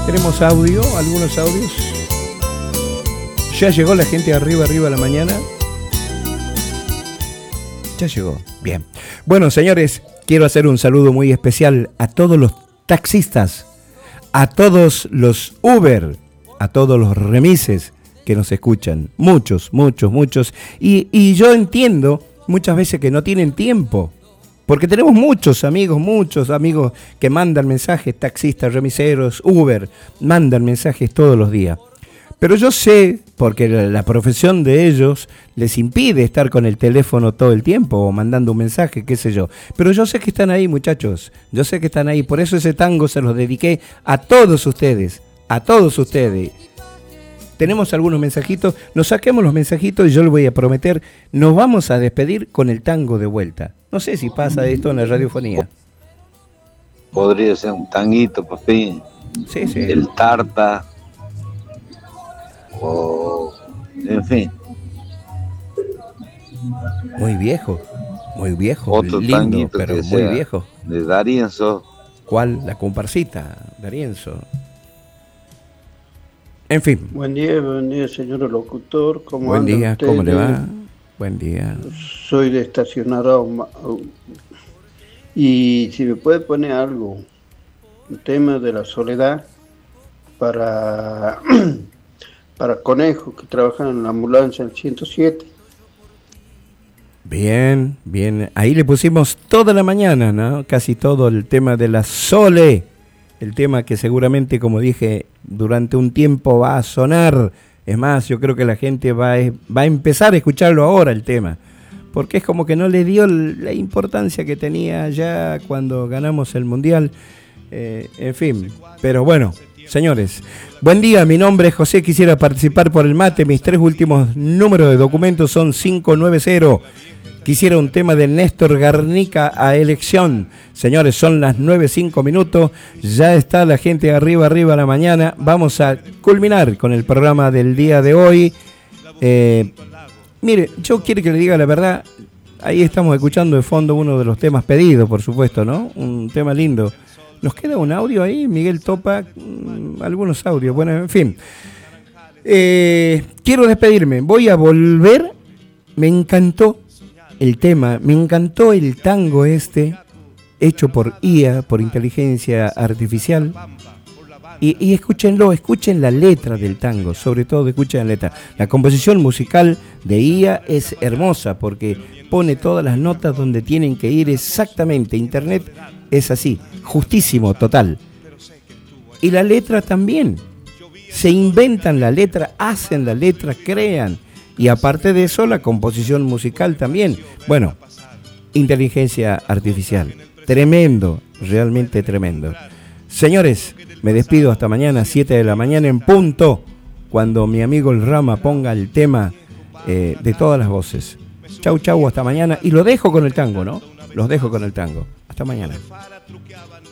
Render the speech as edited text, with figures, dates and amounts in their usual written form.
Tenemos audio, algunos audios. Ya llegó la gente arriba a la mañana. Ya llegó, bien. Bueno, señores, quiero hacer un saludo muy especial a todos los taxistas, a todos los Uber, a todos los remises que nos escuchan. Muchos. Y yo entiendo muchas veces que no tienen tiempo. Porque tenemos muchos amigos que mandan mensajes, taxistas, remiseros, Uber, mandan mensajes todos los días. Pero yo sé, porque la profesión de ellos les impide estar con el teléfono todo el tiempo o mandando un mensaje, qué sé yo. Pero yo sé que están ahí, muchachos, yo sé que están ahí. Por eso ese tango se los dediqué a todos ustedes, Tenemos algunos mensajitos, nos saquemos los mensajitos y yo les voy a prometer, nos vamos a despedir con el tango de vuelta. No sé si pasa esto en la radiofonía. Podría ser un tanguito, papi. Sí. El Tarta. O, en fin. Muy viejo. Otro lindo, tanguito pero que muy sea viejo. De Darienzo. ¿Cuál? La comparsita, Darienzo. En fin. Buen día, señor locutor. Buen día, ¿cómo le va? Buen día. Soy de estacionado. Y si me puede poner algo, un tema de la soledad para conejos que trabajan en la ambulancia en el 107. Bien. Ahí le pusimos toda la mañana, ¿no? Casi todo el tema de la Sole. El tema que seguramente, como dije, durante un tiempo va a sonar. Es más, yo creo que la gente va a empezar a escucharlo ahora, el tema. Porque es como que no le dio la importancia que tenía ya cuando ganamos el Mundial. En fin, pero bueno, señores. Buen día, mi nombre es José, quisiera participar por el mate. Mis 3 últimos números de documentos son 590. Quisiera un tema de Néstor Garnica a elección. Señores, son las 9:05. Ya está la gente arriba a la mañana. Vamos a culminar con el programa del día de hoy. Mire, yo quiero que le diga la verdad. Ahí estamos escuchando de fondo uno de los temas pedidos, por supuesto, ¿no? Un tema lindo. ¿Nos queda un audio ahí? Miguel Topa, algunos audios. Bueno, en fin. Quiero despedirme. Voy a volver. Me encantó el tema, me encantó el tango hecho por IA, por inteligencia artificial. Y escúchenlo, escuchen la letra del tango, sobre todo escuchen la letra. La composición musical de IA es hermosa porque pone todas las notas donde tienen que ir exactamente. Internet es así, justísimo, total. Y la letra también. Se inventan la letra, hacen la letra, crean. Y aparte de eso, la composición musical también. Bueno, inteligencia artificial. Tremendo, realmente tremendo. Señores, me despido hasta mañana, 7 de la mañana en punto, cuando mi amigo el Rama ponga el tema de todas las voces. Chau, hasta mañana. Y lo dejo con el tango, ¿no? Los dejo con el tango. Hasta mañana.